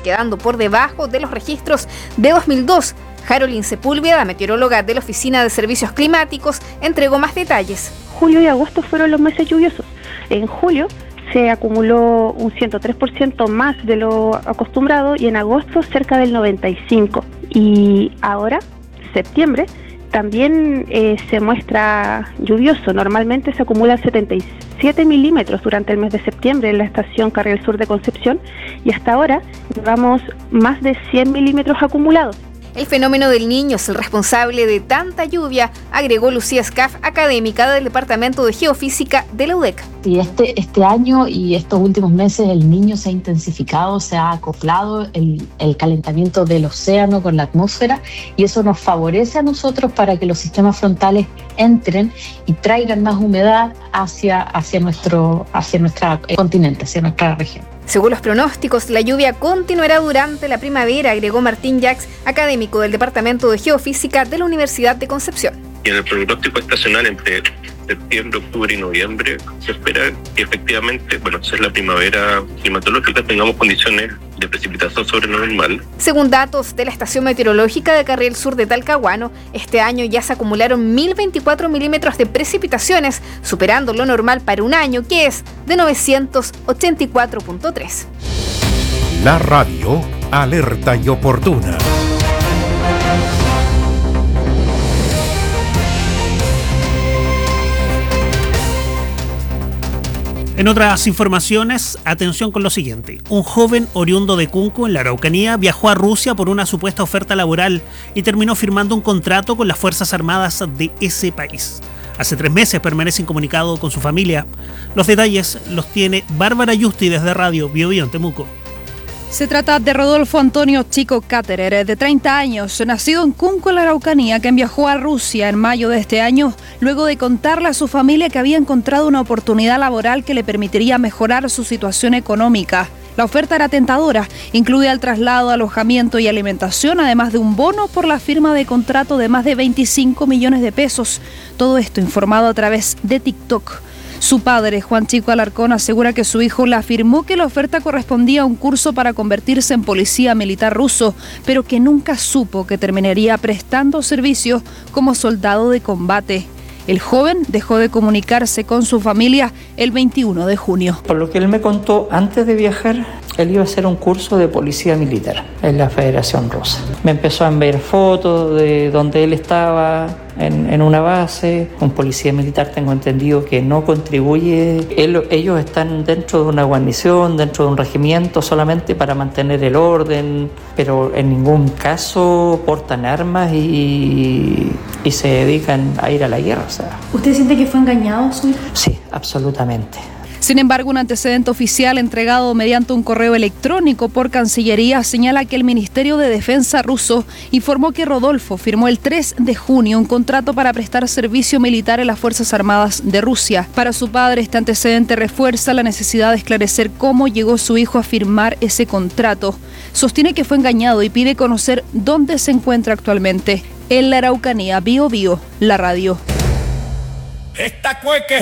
quedando por debajo de los registros de 2002. Jarolín Sepúlveda, meteoróloga de la Oficina de Servicios Climáticos, entregó más detalles. Julio y agosto fueron los meses lluviosos. En julio se acumuló un 103% más de lo acostumbrado y en agosto cerca del 95%. Y ahora, septiembre, también se muestra lluvioso. Normalmente se acumulan 77 milímetros durante el mes de septiembre en la estación Carriel Sur de Concepción y hasta ahora llevamos más de 100 milímetros acumulados. El fenómeno del Niño es el responsable de tanta lluvia, agregó Lucía Scaff, académica del Departamento de Geofísica de la UDEC. Y este año y estos últimos meses el Niño se ha intensificado, se ha acoplado el calentamiento del océano con la atmósfera y eso nos favorece a nosotros para que los sistemas frontales entren y traigan más humedad hacia nuestro continente, hacia nuestra región. Según los pronósticos, la lluvia continuará durante la primavera, agregó Martín Jax, académico del Departamento de Geofísica de la Universidad de Concepción. Y en el pronóstico estacional entre septiembre, octubre y noviembre se espera que efectivamente, es la primavera climatológica, tengamos condiciones de precipitación sobre lo normal. Según datos de la estación meteorológica de Carriel Sur de Talcahuano, este año ya se acumularon 1.024 milímetros de precipitaciones, superando lo normal para un año que es de 984.3. La radio alerta y oportuna. En otras informaciones, atención con lo siguiente. Un joven oriundo de Cunco, en la Araucanía, viajó a Rusia por una supuesta oferta laboral y terminó firmando un contrato con las Fuerzas Armadas de ese país. Hace 3 meses permanece incomunicado con su familia. Los detalles los tiene Bárbara Yusti desde Radio Biobío en Temuco. Se trata de Rodolfo Antonio Chico Cáterer, de 30 años, nacido en Cunco, en la Araucanía, quien viajó a Rusia en mayo de este año, luego de contarle a su familia que había encontrado una oportunidad laboral que le permitiría mejorar su situación económica. La oferta era tentadora, incluía el traslado, alojamiento y alimentación, además de un bono por la firma de contrato de más de 25 millones de pesos. Todo esto informado a través de TikTok. Su padre, Juan Chico Alarcón, asegura que su hijo le afirmó que la oferta correspondía a un curso para convertirse en policía militar ruso, pero que nunca supo que terminaría prestando servicio como soldado de combate. El joven dejó de comunicarse con su familia el 21 de junio. Por lo que él me contó, antes de viajar, él iba a hacer un curso de policía militar en la Federación Rusa. Me empezó a enviar fotos de donde él estaba en una base. Un policía militar, tengo entendido que no contribuye. Ellos están dentro de una guarnición, dentro de un regimiento, solamente para mantener el orden, pero en ningún caso portan armas y se dedican a ir a la guerra. O sea. ¿Usted siente que fue engañado su hijo? Sí, absolutamente. Sin embargo, un antecedente oficial entregado mediante un correo electrónico por Cancillería señala que el Ministerio de Defensa ruso informó que Rodolfo firmó el 3 de junio un contrato para prestar servicio militar en las Fuerzas Armadas de Rusia. Para su padre, este antecedente refuerza la necesidad de esclarecer cómo llegó su hijo a firmar ese contrato. Sostiene que fue engañado y pide conocer dónde se encuentra actualmente. En la Araucanía, Biobío, la radio. Esta cueca es